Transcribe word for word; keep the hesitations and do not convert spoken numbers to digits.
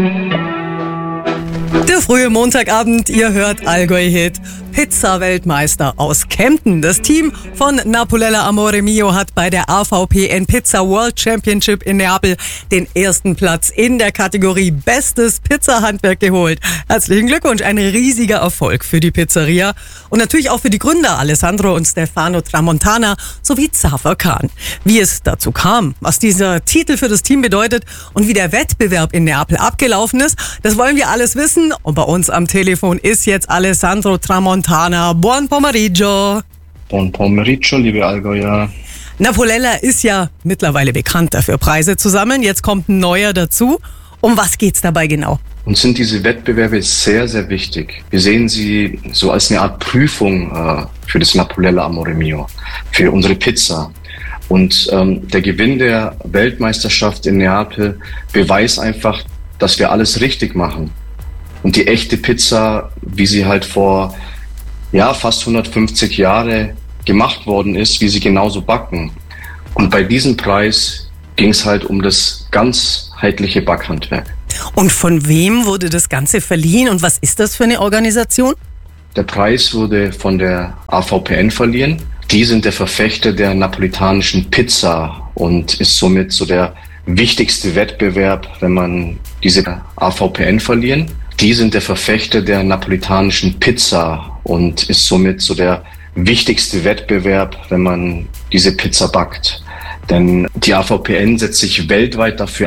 Der frühe Montagabend, ihr hört Allgäu-Hit. Pizza-Weltmeister aus Kempten. Das Team von Napolella Amore Mio hat bei der A V P N Pizza World Championship in Neapel den ersten Platz in der Kategorie Bestes Pizzahandwerk geholt. Herzlichen Glückwunsch, ein riesiger Erfolg für die Pizzeria und natürlich auch für die Gründer Alessandro und Stefano Tramontana sowie Zafer Khan. Wie es dazu kam, was dieser Titel für das Team bedeutet und wie der Wettbewerb in Neapel abgelaufen ist, das wollen wir alles wissen. Und bei uns am Telefon ist jetzt Alessandro Tramontana. Buon pomeriggio. Buon pomeriggio, liebe Allgäuer. Napolella ist ja mittlerweile bekannt dafür, Preise zu sammeln. Jetzt kommt ein neuer dazu. Um was geht's dabei genau? Uns sind diese Wettbewerbe sehr, sehr wichtig. Wir sehen sie so als eine Art Prüfung äh, für das Napolella Amore Mio, für unsere Pizza. Und ähm, der Gewinn der Weltmeisterschaft in Neapel beweist einfach, dass wir alles richtig machen. Und die echte Pizza, wie sie halt vor ja, fast hundertfünfzig Jahre gemacht worden ist, wie sie genauso backen. Und bei diesem Preis ging es halt um das ganzheitliche Backhandwerk. Und von wem wurde das Ganze verliehen und was ist das für eine Organisation? Der Preis wurde von der A V P N verliehen. Die sind der Verfechter der napolitanischen Pizza und ist somit so der wichtigste Wettbewerb, wenn man diese A V P N verliehen. Die sind der Verfechter der napolitanischen Pizza und ist somit so der wichtigste Wettbewerb, wenn man diese Pizza backt. Denn die A V P N setzt sich weltweit dafür